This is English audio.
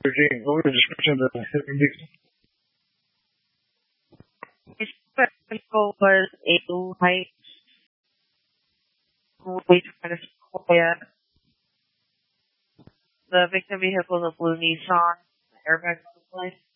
What was the description of the vehicle? This vehicle was a light Toyota Sequoia. The victim vehicle is a blue Nissan. The airbag was replaced.